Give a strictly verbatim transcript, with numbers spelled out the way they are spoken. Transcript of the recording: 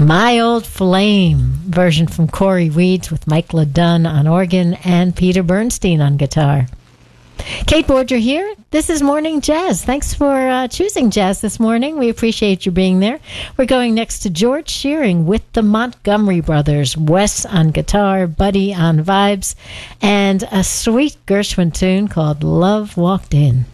My Old Flame version from Corey Weeds with Mike LeDunn on organ and Peter Bernstein on guitar. Kate Borger here. This is Morning Jazz. Thanks for uh, choosing jazz this morning. We appreciate you being there. We're going next to George Shearing with the Montgomery Brothers. Wes on guitar, Buddy on vibes, and a sweet Gershwin tune called Love Walked In.